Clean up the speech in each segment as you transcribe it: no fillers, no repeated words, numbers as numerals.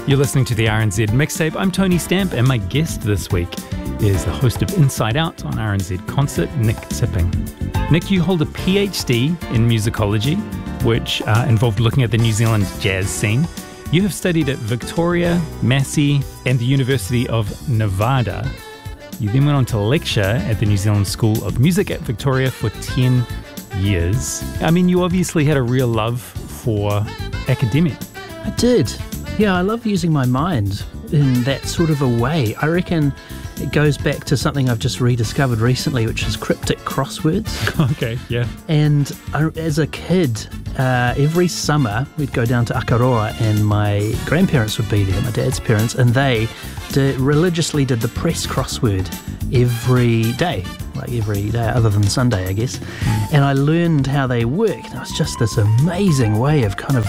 You're listening to the RNZ Mixtape. I'm Tony Stamp, and my guest this week is the host of Inside Out on RNZ Concert, Nick Tipping. Nick, you hold a PhD in musicology, which involved looking at the New Zealand jazz scene. You have studied at Victoria, Massey, and the University of Nevada. You then went on to lecture at the New Zealand School of Music at Victoria for 10 years. I mean, you obviously had a real love for academia. I did. Yeah, I love using my mind in that sort of a way. I reckon it goes back to something I've just rediscovered recently, which is cryptic crosswords. Okay, yeah. And as a kid, every summer we'd go down to Akaroa and my grandparents would be there, my dad's parents, and they religiously did the press crossword every day other than Sunday, I guess. And I learned how they worked. It was just this amazing way of kind of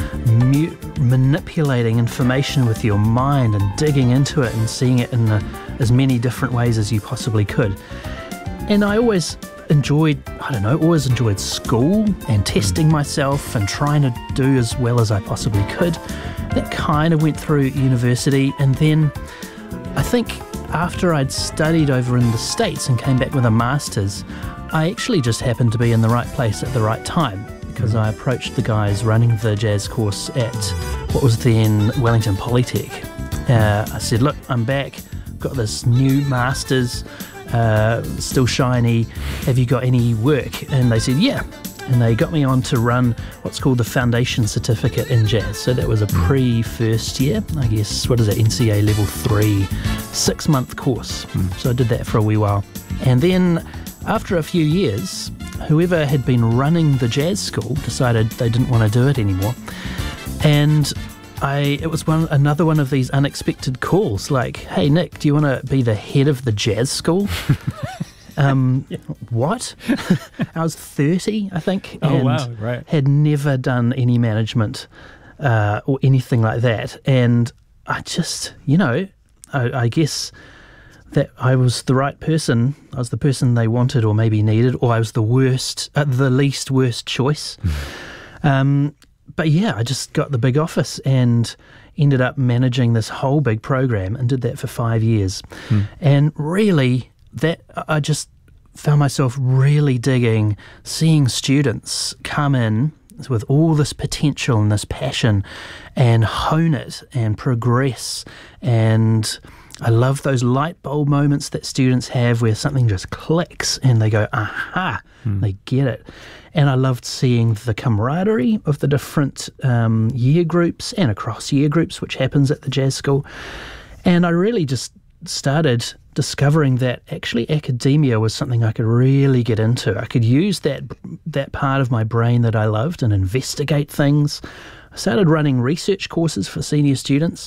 manipulating information with your mind and digging into it and seeing it in as many different ways as you possibly could. And I always enjoyed school and testing myself and trying to do as well as I possibly could. That kind of went through university, and then I think after I'd studied over in the States and came back with a master's, I actually just happened to be in the right place at the right time, because I approached the guys running the jazz course at what was then Wellington Polytech. I said, look, I'm back, got this new master's, still shiny, have you got any work? And they said, yeah. And they got me on to run what's called the Foundation Certificate in Jazz. So that was a pre-first year, I guess, what is it, NCA Level 3, 6-month course. So I did that for a wee while. And then after a few years, whoever had been running the jazz school decided they didn't want to do it anymore. And it was another one of these unexpected calls, like, hey, Nick, do you want to be the head of the jazz school? What? I was 30, I think, and had never done any management or anything like that. And I just, I guess that I was the right person. I was the person they wanted or maybe needed, or I was the least worst choice. But yeah, I just got the big office and ended up managing this whole big program and did that for 5 years. And really, that I just found myself really digging, seeing students come in with all this potential and this passion and hone it and progress. And I love those light bulb moments that students have where something just clicks and they go, aha, they get it. And I loved seeing the camaraderie of the different year groups and across year groups, which happens at the jazz school. And I really just started discovering that actually academia was something I could really get into. I could use that part of my brain that I loved and investigate things. I started running research courses for senior students.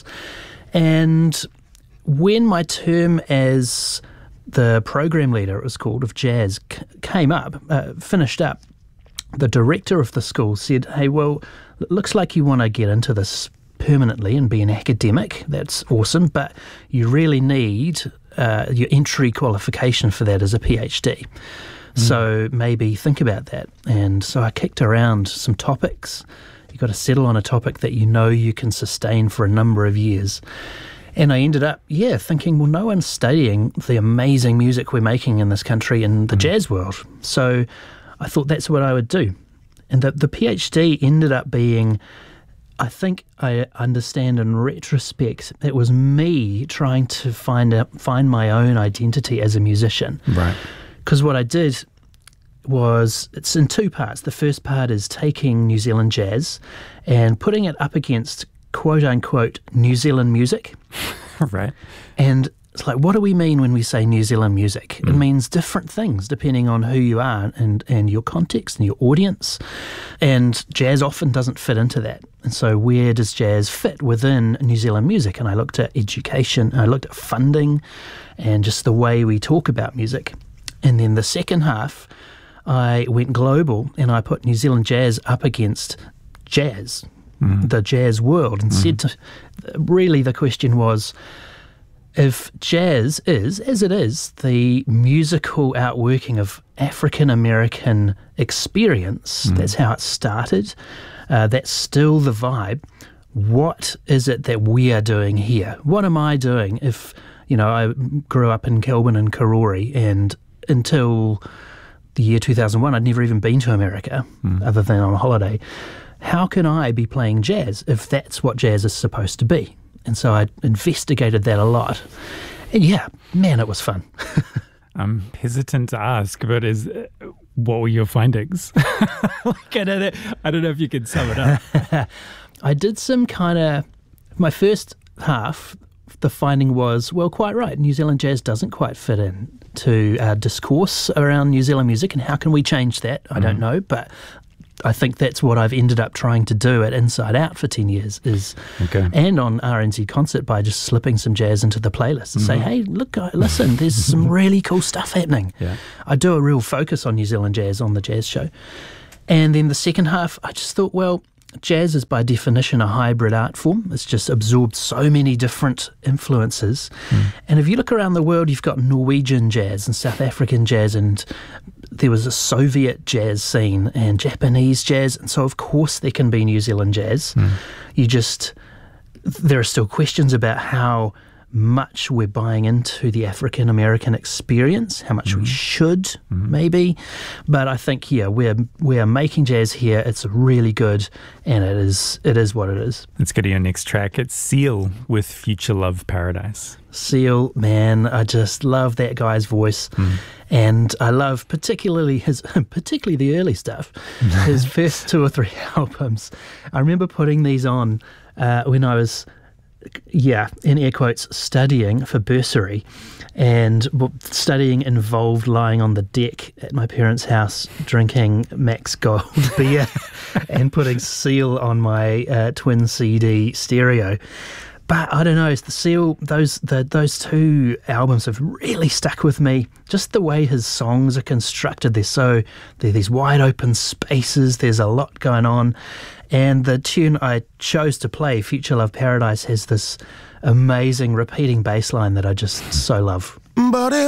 And when my term as the program leader, it was called, of jazz, finished up, the director of the school said, hey, well, it looks like you want to get into this permanently and be an academic. That's awesome, but you really need your entry qualification for that as a PhD. So maybe think about that. And so I kicked around some topics. You've got to settle on a topic that you can sustain for a number of years. And I ended up, thinking, well, no one's studying the amazing music we're making in this country in the jazz world. So I thought that's what I would do. And the PhD ended up being, I think I understand in retrospect, it was me trying to find my own identity as a musician. Right. Because what I did was, it's in two parts. The first part is taking New Zealand jazz and putting it up against quote-unquote New Zealand music. Right. And it's like, what do we mean when we say New Zealand music? It means different things depending on who you are and your context and your audience. And jazz often doesn't fit into that. And so where does jazz fit within New Zealand music? And I looked at education, I looked at funding and just the way we talk about music. And then the second half, I went global and I put New Zealand jazz up against jazz, the jazz world, and said really the question was, if jazz is, as it is, the musical outworking of African American experience, that's how it started, that's still the vibe, what is it that we are doing here? What am I doing if, I grew up in Kelburn and Karori, and until the year 2001, I'd never even been to America other than on a holiday. How can I be playing jazz if that's what jazz is supposed to be? And so I investigated that a lot. And yeah, man, it was fun. I'm hesitant to ask, but what were your findings? I don't know if you could sum it up. I did some my first half, the finding was, well, quite right, New Zealand jazz doesn't quite fit in to our discourse around New Zealand music, and how can we change that? I don't know, but I think that's what I've ended up trying to do at Inside Out for 10 years and on RNZ Concert by just slipping some jazz into the playlist and say, hey, look, listen, there's some really cool stuff happening. Yeah. I do a real focus on New Zealand jazz on the jazz show. And then the second half, I just thought, well, jazz is by definition a hybrid art form. It's just absorbed so many different influences. And if you look around the world, you've got Norwegian jazz and South African jazz, and there was a Soviet jazz scene and Japanese jazz. And so, of course, there can be New Zealand jazz. There are still questions about how much we're buying into the African American experience, how much we should, maybe. But I think, we are making jazz here. It's really good, and it is what it is. Let's go to your next track. It's Seal with Future Love Paradise. Seal, man, I just love that guy's voice. And I love particularly the early stuff, his first 2 or 3 albums. I remember putting these on when I was, in air quotes, studying for bursary. And studying involved lying on the deck at my parents' house drinking Max Gold beer and putting Seal on my twin CD stereo. But I don't know, it's the Seal, those 2 albums have really stuck with me. Just the way his songs are constructed, they're these wide open spaces, there's a lot going on. And the tune I chose to play, Future Love Paradise, has this amazing repeating bass line that I just so love.